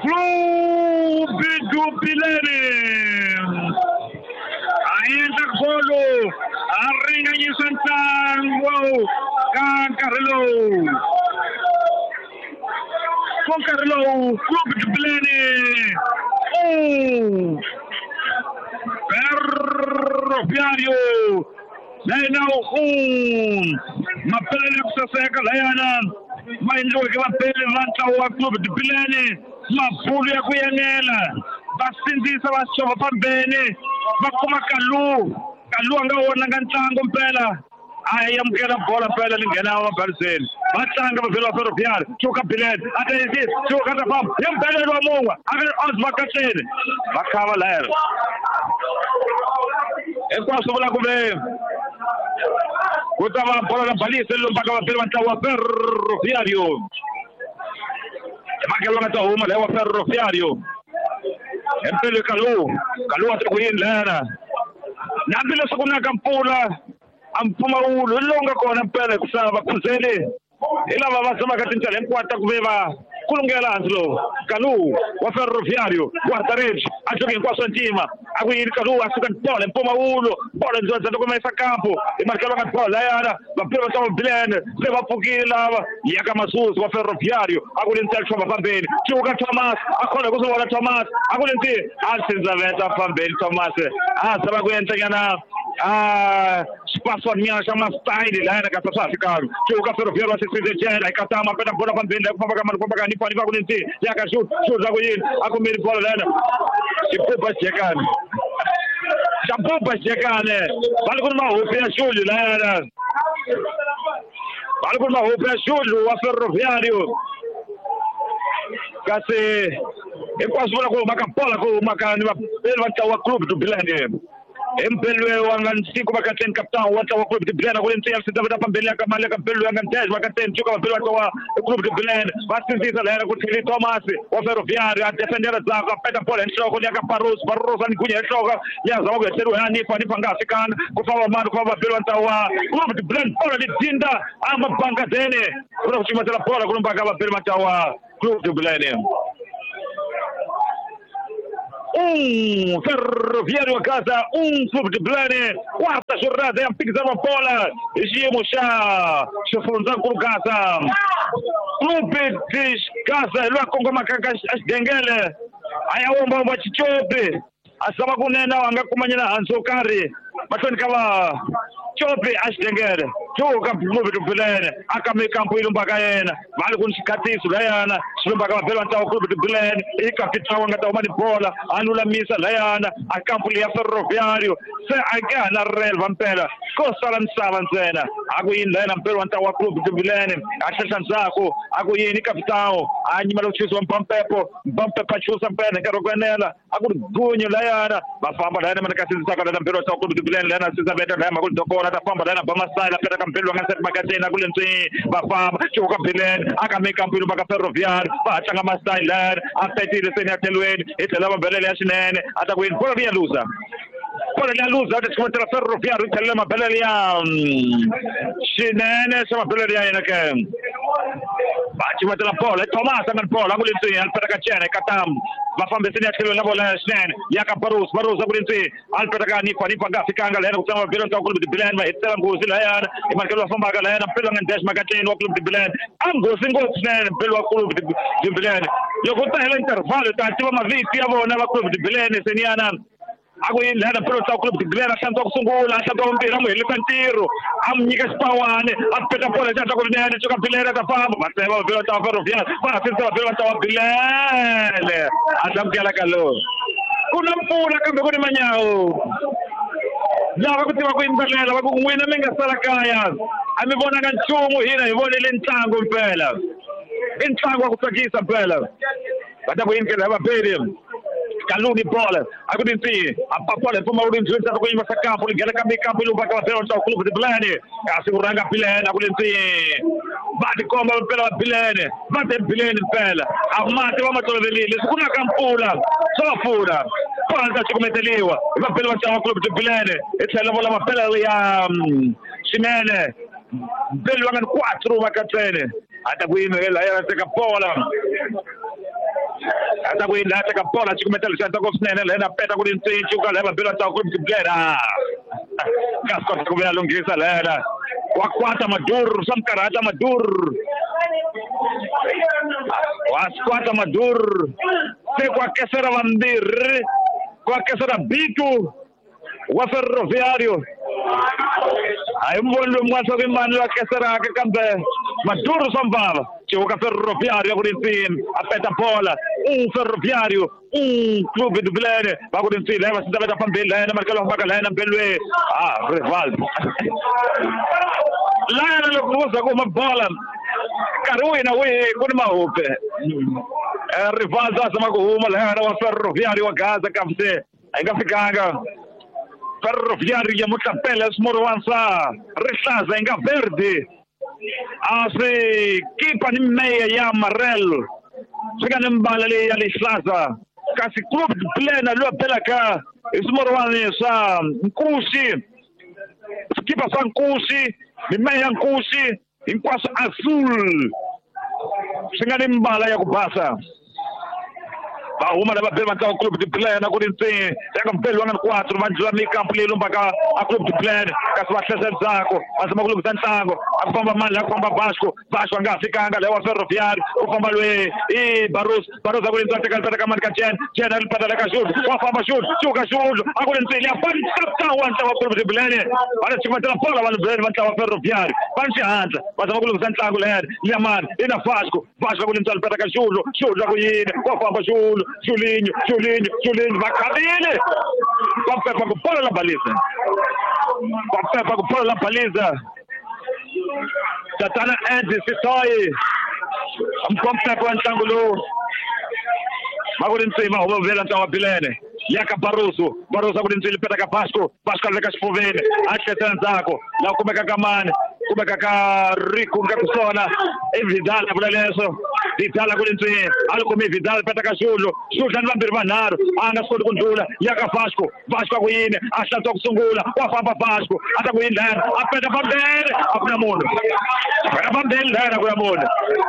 Club do Bilene. Ainda golo. Arringa em Santango. Carlo. Com Carlo. Club do Bilene. Ferroviário. Leno mapele kusaseka layana maindo ke mapele vanta wa Club de Bilene mapulu ya kuyanela basindisa bashoba pambene bakuma kalu anga wona ngantsango mpela ayamkela bola phela lingena ababhaliseni bathanga bavela Ferroviário chuka Bilene atayisi chuka tafam yempelelo wamunga ake ozibakatsheni bakhaba la ekwasobola kube kutaba bola la balisa lo mpaka bapela bantawa Ferroviário makelo ngata uma la Ferroviário empele kalu atakuyini lana nambile sokuna kampula ampuma ulo longa kona mpele kusaba kuzele ilava basema katintsela enkwata kubeba kulungela hanzlo kalu wa Ferroviário guardarejo ajoga enquanto ntima akuyini kalu asuka bola empuma ulo bola nzoza dokumesa campo imarkelo ngat bola yana bapela tamo Bilene leva pukile lava yaka masusu wa Ferroviário akulentsela shoma pambeni chuka Thomas akhona kuzobola Thomas akulenti asinzaveta pambeni Thomas asaba kuyenza yana espaço minha chama style lá na casa africano chuka Ferroviário assistente jela ikatama pena bola pambeni kupamba kama kupamba pani vakulenti yaka shoot zakuyini akumiri bola lana ipupa chekane chapupa chekane balikuwa mahope ya shule lana balikuwa mahope ya shule wa Ferroviário kasi ekwasobola ko makapola ko makani bapela wa Club do Bilene empelwe wangansiko bakaten captain wata wa Club de Bilene kulentia sidabada pambele akamale kapelwe angantej bakaten chuka bapelwa wa Club de Bilene basindisa la kuthili Thomas wa Ferroviário atefendera zaka peta bola enhloko yaka Barros anikunya enhloko yaza wakwetheru hani fani pangasikana kufaba manje kufaba bapelwa wa Club de Bilene bola lidinda amabanga dene kuchimatela bola kulombaka bapelwa wa Club de Bilene Ferroviário a casa, Club de Bilene, quarta jornada, é a pizza uma bola, Gimo Chá, Chofronzão com casa, Club de casa, Lua Congo Macaca, as Dengele, aí a Omba Bachichope, a Samagunena, a Ngakumana, Ansokari, Matoni Kava, Chope, as Dengele, Joga Club de Bilene, Akame Campo Ilumbagaena, vale com Catiço, Leana, Silumbaga Belanta, o Club de Bilene, e Capitão Gatama de Bola, Anula Missa, Leana, a Campo de Ferroviário, se a Gana Rel Vampera, Costa Lançavanzena, Aguin Lena, Belanta, o Club de Bilene, a Chanzaco, Aguin, Capitão, Animal Chus, Pampepo, Pampepa Chus, Pena, Caroganela, Agunho, Leana, Bafamba, Lena, Macassin, Sacada, Belota, o Club de Bilene, Lena, Cisabeta, Magul, Docora, Famba, Lena, Bamasai, Pera Campelo, Hanset Magazine, Agulenti, Bafam, Chuka Bilene, Akame Campelo, Baga Ferroviário, Bachanga Masai, Ler, Apeti, the Senior Teluin, Etelama Beleliasinen, Ataguin, Polavia Lusa. Polavia Lusa, the Squatter Ferroviário, Telema Belelia, Shinene, some Belelia in a camp. Bachimatela Pola, Thomas and Pola, Agulenti, Alperacacene, Katam, Bafam, the Senior Teluin, Snen, Yaka Barus, Agulenti, Alperacani, Panipaga, Lena, some Bilanta, the Bilan, Etelam Guzilian, Marcelo from Magalena, Pelang and Desh Magazine, Club de Bilene, Angus and Gotsnan, Pelo Club de Bilene. Yokota Helenter, Valet, Tima Vitiavo, never Club de Bilene, Seniana. Aguin had a pro Club de Bilene, Santo Sungola, Santo Piramo, Elefantiro, Amnicas Pawane, Apetapola, Santo Bilene, Bilene at the farm, but they were built off of Fiat, but since they were built off Bilene, Adam Galacalo. Kunampura can go to Manao. Lava kuti vakuimbelela vakuwina minga sala kaya amivona kanchumu hina ivonile intlango mpela intlango akutsakisa mpela vatakuyinkela vapeli kaluni bola akutinti apapola mpuma ulinzwisa vakuimba sakampu ligela kambikampu iluvaka vapela sa Club de Bilene asiguranga Bilene akutinti vati komba mpela wa Bilene vate Bilene mpela amate vamatolevelile sikuna kampula sofura Kwanza chikumeteliwa vapela wa Club de Bilene ithela bola mapela ya Shinene Belo ngan 4 makatene atakuimela ya seka bola ata kuinda ataka bola chikumetela chanta kosinene lena peta kuli ntsinchi ukaleba bila ta kuli mblera kaskota kubela lungisa lena wakwata Madur samkarata Madur waskwata Madur se kwa kesera Vandir kwa kesera Bitu wa Ferroviario ay mbolo mwaso kimani wa kesera kambe Madur sambava Chuka Ferroviario kurintin apeta bola Ferroviario clube do Belém va kurintin leva sida beta pambela na marca lo bagalena belwe rival la lo kuza kuma bola karuina we kuna maope rival sasa makuhuma la wa Ferroviario wa Gaza kafse aingafikanga Ferroviario ya Mutapela Smorwansa Rihlaza inga verde Asi kipa ni meia ya amarelo Chega mbala le ya Rihlaza kasi clube plena lo pelaka Smorwansa sa Nkusi kipa sa Nkusi ni meia Nkusi inkwasa azul Chega mbala ya kubasa uma da bela ka clube de plena kurintin chega pelo ano 4 mas lá meio campo lelo mpaka a clube de plena kasi wahleza zako asema clube santango akufamba mali akufamba Vasco angafikanga lewa Ferroviario ufamba lwe Barroso kurintin ataka kama kachen jena alipata ka shoot wafamba shoot akurintin ya bali kapta wanta wa clube de plena wala chikumetela bola wala plena wanta wa Ferroviario bali handa asema clube santango le Liamar ina Vasco kurintin alipata ka shoot akuyini wafamba shoot Julinho, Macabile! Papel para bola na baliza. Papel para bola na baliza. Tatana Andy Sitoy. Papel para Antangulo. Magurinti ma vela tawa Bilene. Yaka Barroso kurinti lipeta Vasco aleka Spovene. Acha tanzako. Na kumeka kamane. Kumeka ka Rico ngakusona. Vidal abulaleso. Vidal kurinti. Alikomi Vidal peta ka Julo dan vambirmanaro. Anga skodo kundula. Yaka Vasco kuyini. Asha tokusungula. Wafamba Vasco. Ata kuyini lana. Apeta pambele. Akuna mundu. Apeta pambele lana akuna mundu.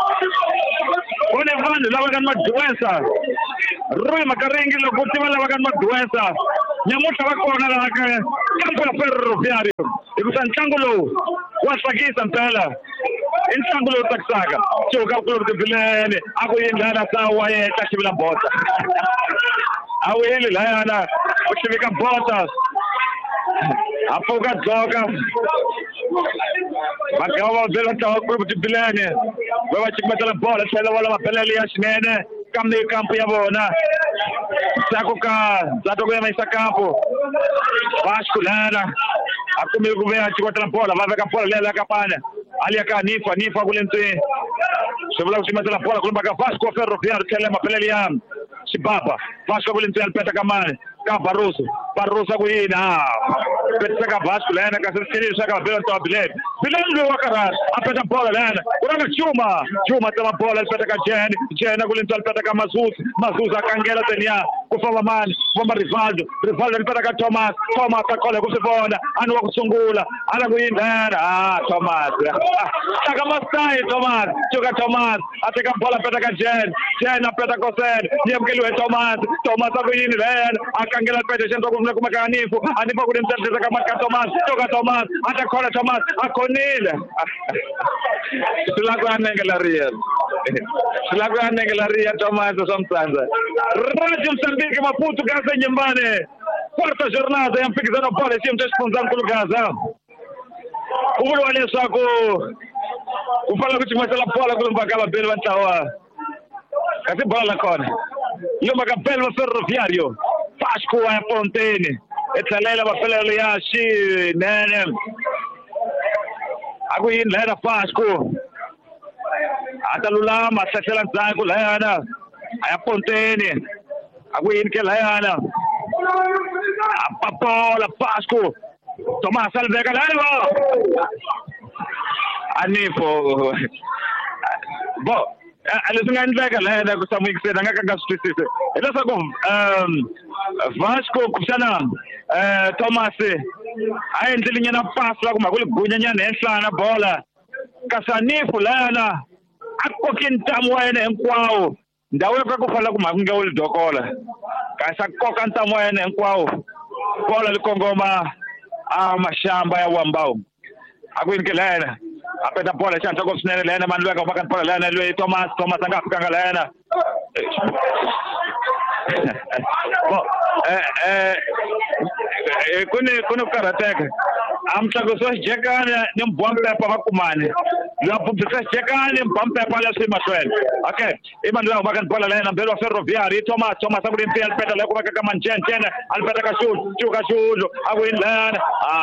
One vanhu lava kan maduensa Rui Makarengi lokuti lava kan maduensa nyamuhla va kona laha ka kampo ya Ferroviario hikuva ntlangu lowu wa tsakisa mpela i ntlangu lowu tsakisaka Chuka clube de Belém a ku yindlana sawa yeta xivila bota a wili layana u xivika bota a pfuka dzoka Magava vela tawa clube de Belém va chikumetela bola tlhela va lava pelele ya swinene ka meio campo ya vona zato ku yimisa campo Vasco lana a kumile ku veya chikumetela bola va veka bola lela ka pana ali ya ka nifa kule ntini swi vula ku chikumetela bola ku lumba ka Vasco Ferroviario tlhela mapelele ya Xibaba Vasco kule ntini alipeta ka mani ka Barroso ku yini petisa ka Vasco lana kasi sirili swa ka vela tawa Belém lo wa karata apeta bola lana uranga Chuma tama bola alipeta ka Jena kule ntini alipeta ka Mazuzi akangela tenia kufamba mani kufamba Rivaldo alipeta ka Thomas akole kusivona ani wa kusungula ala ku yini lana Thomas taka masai Thomas Chuka Thomas ateka bola apeta ka Jena apeta kosen yemkeliwe Thomas aku yini lana akangela alipeta xento kufuna kumeka Anifu kule ntini ka marka Thomas Chuka Thomas atakhola Thomas akonile Silakwa anengela ria Thomas somsanza Radio Msambiki Maputo Gaza nyumbani quarta jornada ya mpikizano pale timu tesponzana kule Gaza ubulu wale sako ufala kuchimwesela bola kule mpaka belo wantawa kasi bola la kona yo mpaka belo Ferroviario Vasco ya Fontaine etalela bapelele ya shi nene aku yin lena Vasco atalulama sasela nzangu lana aya Fontaine aku yin ke lana apapola Vasco Thomas alveka lana Anifo bo alisingandleka lana kusamuyikisela ngakangasitisise elasa ko Vasco kushana Thomas ayendlelinyana pass la kuma kuligunyanyana enhlana bola kasanifu lana akokintamo wena enkwawo ndawu ya ku fala ku makunga ul dokola ka sa koka ntamo yena hinkwawo bola likongoma mashamba ya wambao akwini lena apeta bola chanta ko snele lena man lweka bakan bola lena lwe Thomas angafika ngalena kune karateka amtlago so jekana ni mbombe pa bakumane la bubisa jekana ni mbombe pa la simahlweni okay iman lwa bakan bola lena mbelo Ferroviari Thomas akulimpi alpeta la kubaka kama nchene alpeta ka shulu akwini lena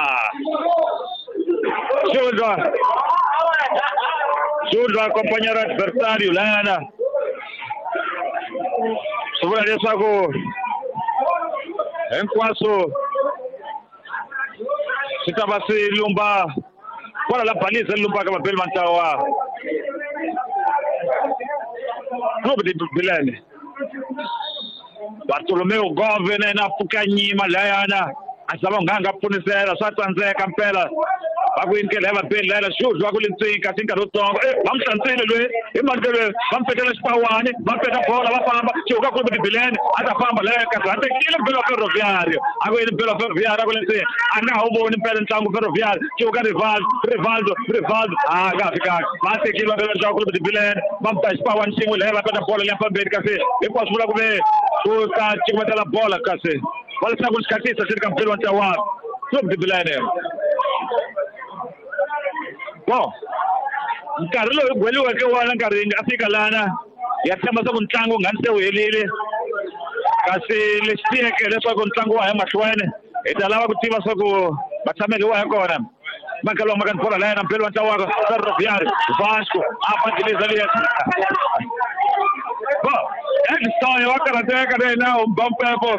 Shuldo acompañar adversario lana sobre leswaku hinkwaswo swi ta va swi lumba kwala la balisa lumbaka mabeli mantawa club de Bilene Bartolomeo Govene na pukanyima layana asaba nganga pfunisela swa tsandzeka mpela bakwini leva beli lena Shuldo akulintsika tinka rotongo bamhlantsile lwe imandlele bampetela xipawani bampeta bola bafamba chuka ku Bilene atafamba le kasate kile belo Ferroviario akwini belo Ferroviario akulintsika anga uboni mpela ntlangu Ferroviario chuka Rivaldo ngafika basekile belo ntlangu ku Bilene bampa xipawani xin'we leva peta bola le phambeni kasi hikwaswo vula ku ve ku ta cikumetela bola kasi walisa ku xikhatisa xi ri ka mpela wa Club de Bilene nkarhi lowu gweliweke wona nkarhi nga fika lana ya tshemba swa ku ntlangu u nga se wu helile kasi lexi tiyeke leswaku ntlangu wa ya mahlweni hi ta lava ku tiva swa ku vatshhameli wa ya kona makalo makan bola lana mpelo wa ntlawa Ferroviario Vasco apandiliza liyesi story wa karateka lena umbampepo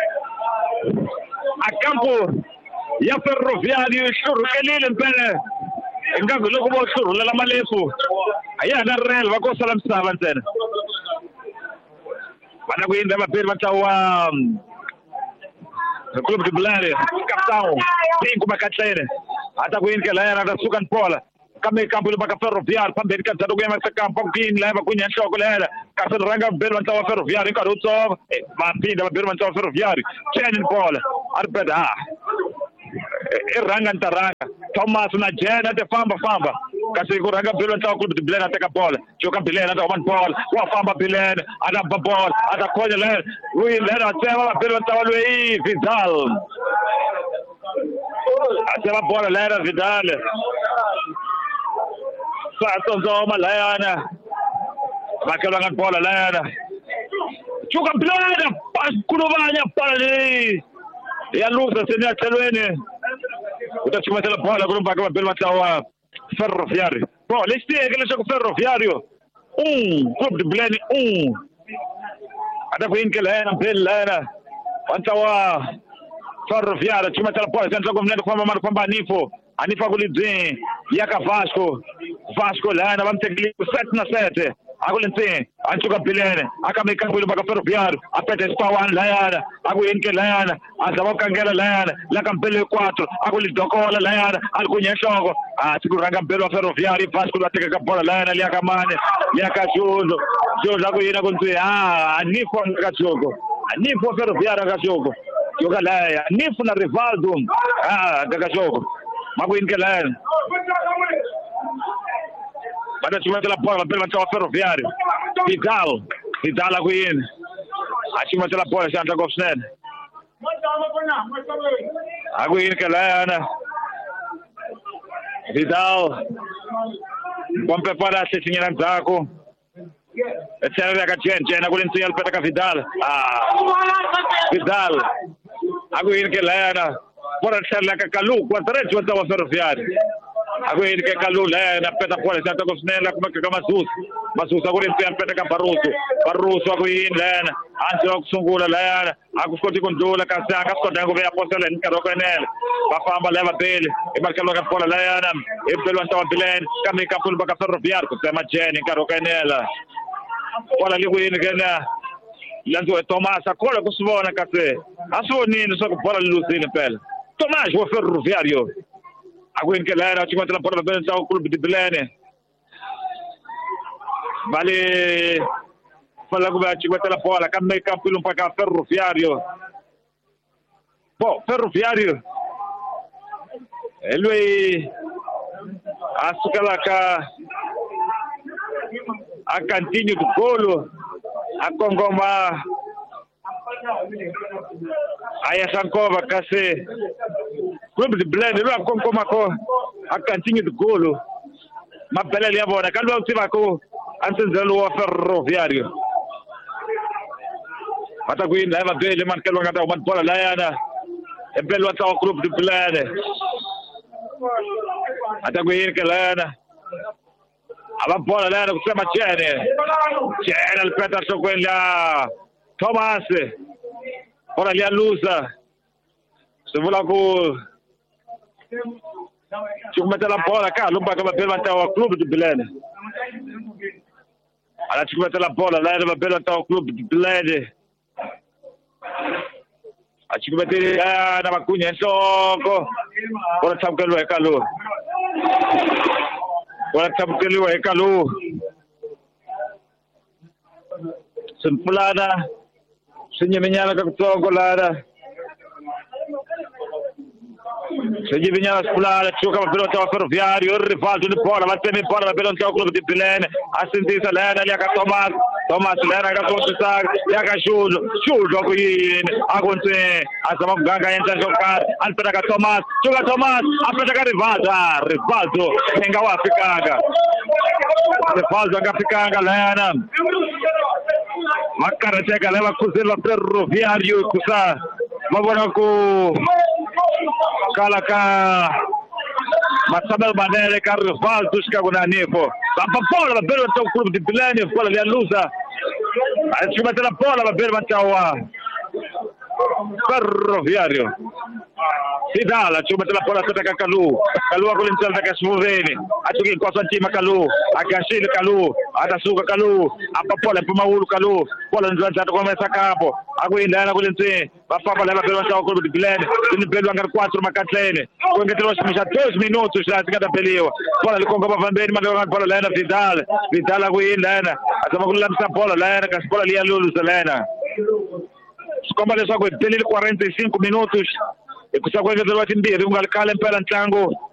a campo ya Ferroviario hlurhukelile mpele ingaku loko vo hlurhulela malefu a ya na rel va ko sala misava ntsena vana ku yindla vabeli va ntlawa Club de Bilene kapitão Pingu Makatlene ata ku yindla yena ta suka npola kambe kampo le baka Ferroviario phambeni ka dzado ku yema ka kampo kini lava ku nya nhloko lena kasi ranga beli va ntlawa Ferroviario nkarhi wutsongo va phinda vabeli va ntlawa Ferroviario cheni npola aripeta iranga ntaranga Thomas na Jena te famba kasi ku ranga beli va ntlawa Club de Bilene ateka bola chuka Bilene ata one bola wa famba Bilene ata bola ata khonya lena uyi lena tseva beli va ntlawa lweyi Vidal atseva bola lena Vidal Satsonzoma layana bakelanga bola layana chuka Bilene kulubanya pale ya luza seni athelweni utachimatela bola kulumba ka beli va ntlawa Ferroviario lexi tiyeke leswaku Ferroviario Club de Bilene ata ku yindlela yena beli lena va ntlawa Ferroviario chimatela bola sentla ku mnene ku famba Anifa kulidzi yaka Vasco lana bamtekile ku 7-7 akulintsini anchuka Bilene akameka kwilo baka Ferroviario apete spawan layana akuyinke layana azaba kangela layana la kampele 4 akulidokola layana alikunya nhloko sikuranga mpelo wa Ferroviario Vasco lateka ka bola layana liya kamane liya ka Jozo akuyina kunzi anifo Ferroviario ka Jogo yoka laya nifu na Rivaldo ka Jogo makwinke lana bada chimatela bola beli va ntlawa Ferroviario Vidal akuyini achimatela bola xandla ko swinene akuyini ke layana Vidal pompe para xinyela ndzhaku etselela ka Jena kulintsinya lipeta ka Vidal akuyini ke layana bola tselela ka Kalu kwa direito wa ntlawa Ferroviario akuyini ke Kalu lena peta bola xandla ko swinene kumeka ka Masusa kulintsinya lipeta ka Barroso akuyini lena anzi wa kusungula lena akukoti kundlula kasi anga swi ku veya posela hi nkarhi wa ku enela va famba lava beli imakelwa ka bola leyana ibeli wa ntlawa Bilene kambe kampfuni va ka Ferroviario ku tsema Jeni nkarhi wa ku enela bola likuyini kena landziwe Thomas akhola ku swi vona kasi a swi vonini swa ku bola lilusile mpela Thomas wa Ferroviario akuyini ke lena chimatela bola beli ntlawa Club de Bilene vale pala ku va chikwetela bola ka make up lo mpaka Ferroviario. Ferroviario lui asukala ka a continue to golo a kongoma aya sankova kase club de blend lo a kongoma ko a continue to golo mabela ya bona ka lo tsiba ko antsenzelo wa Ferroviario mata ku ina ba bele man kelwa ngata man bola la yana ebelo tsa club de blend mata ku ina kelana aba bola la kusema chene al Peterson quella Thomas bola li allusa se vuole ci mette la bola qua lumba come per vantare il club di Belene alla ci mette la bola lei deve per vantare il club di Belene a ci mette na makunya nsoko bola tsamkelo ekalo bola tsamkelo ekalo sempulana senyamenyana ka kutsongo lana senyamenyana spulana chuka mapelo tawa Ferroviario rivaldo ni bola mateme bola mapelo tawa club di Belene asintisa lana liaka Thomas lana ka kontisa liaka shudo ko yin akonse asama ganga yenza jokar alpera ka Thomas apeta ka rivaldo enga wa fikanga rivaldo nga fikanga lana makara cheka leva kusela Ferroviario kusa mabona ko kalaka masabel banere ka rivaldo ska kuna nefo papa bola belo to club di Belene bola li allusa ci mette la bola belo mantawa Ferroviario Sidala ci mette la bola sotto Kalu con l'insalta che Sloveni a giochi in cosa antima Kalu a Gashil Kalu a Tasuka Kalu a Papola e Pumaulu Kalu bola insaltato come sa capo a Guinda con l'insalta va Papa leva per mantawa club di Belene il bello anche 4 macatlene con che trovo smisha 2 minuti la sigada pelio bola li congo va bene ma devo bola lena Vidal a Guinda asama con la bola lena che bola li allusa lena Siccome le so che per 45 minuti e questa cosa dovete dire un calcale per l'antango